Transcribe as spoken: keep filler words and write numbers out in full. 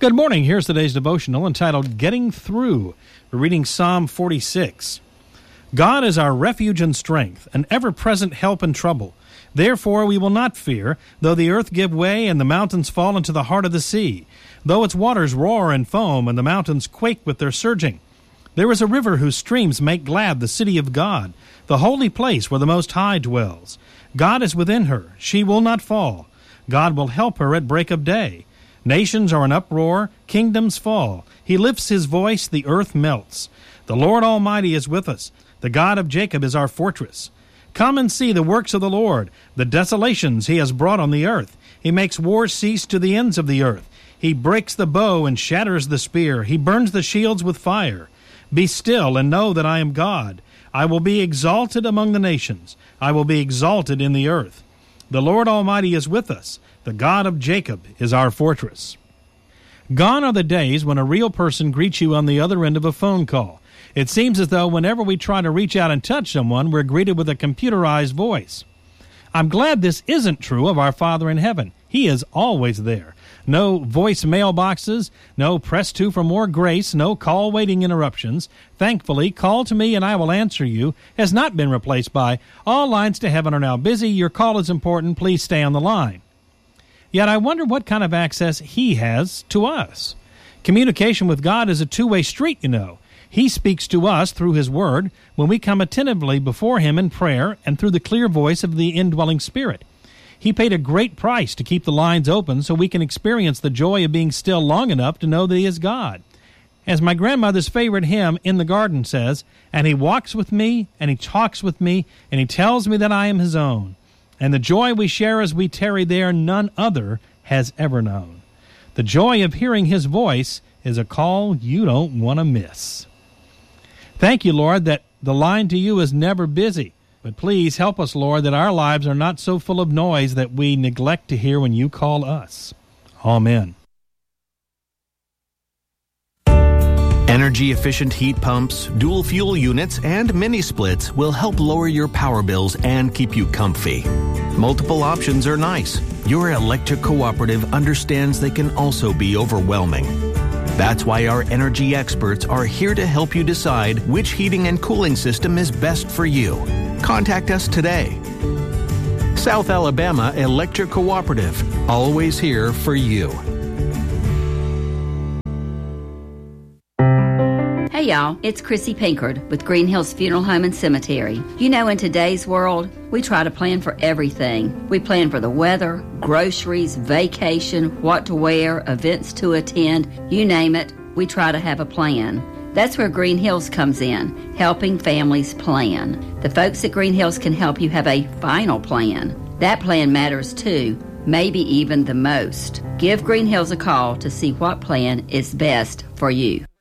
Good morning. Here's today's devotional entitled Getting Through. We're reading Psalm forty-six. God is our refuge and strength, an ever-present help in trouble. Therefore we will not fear, though the earth give way and the mountains fall into the heart of the sea, though its waters roar and foam and the mountains quake with their surging. There is a river whose streams make glad the city of God, the holy place where the Most High dwells. God is within her. She will not fall. God will help her at break of day. Nations are in uproar, kingdoms fall. He lifts his voice, the earth melts. The Lord Almighty is with us. The God of Jacob is our fortress. Come and see the works of the Lord, the desolations he has brought on the earth. He makes war cease to the ends of the earth. He breaks the bow and shatters the spear. He burns the shields with fire. Be still and know that I am God. I will be exalted among the nations. I will be exalted in the earth. The Lord Almighty is with us. The God of Jacob is our fortress. Gone are the days when a real person greets you on the other end of a phone call. It seems as though whenever we try to reach out and touch someone, we're greeted with a computerized voice. I'm glad this isn't true of our Father in heaven. He is always there. No voice mailboxes, no press two for more grace, no call waiting interruptions. Thankfully, call to me and I will answer you has not been replaced by, all lines to heaven are now busy, your call is important, please stay on the line. Yet I wonder what kind of access he has to us. Communication with God is a two-way street, you know. He speaks to us through his word when we come attentively before him in prayer and through the clear voice of the indwelling Spirit. He paid a great price to keep the lines open so we can experience the joy of being still long enough to know that he is God. As my grandmother's favorite hymn, In the Garden, says, and he walks with me, and he talks with me, and he tells me that I am his own. And the joy we share as we tarry there none other has ever known. The joy of hearing his voice is a call you don't want to miss. Thank you, Lord, that the line to you is never busy. But please help us, Lord, that our lives are not so full of noise that we neglect to hear when you call us. Amen. Energy-efficient heat pumps, dual fuel units, and mini-splits will help lower your power bills and keep you comfy. Multiple options are nice. Your electric cooperative understands they can also be overwhelming. That's why our energy experts are here to help you decide which heating and cooling system is best for you. Contact us today. South Alabama Electric Cooperative, always here for you. Hey y'all, it's Chrissy Pinkard with Green Hills Funeral Home and Cemetery. You know, in today's world, we try to plan for everything. We plan for the weather, groceries, vacation, what to wear, events to attend, you name it, we try to have a plan. That's where Green Hills comes in, helping families plan. The folks at Green Hills can help you have a final plan. That plan matters too, maybe even the most. Give Green Hills a call to see what plan is best for you.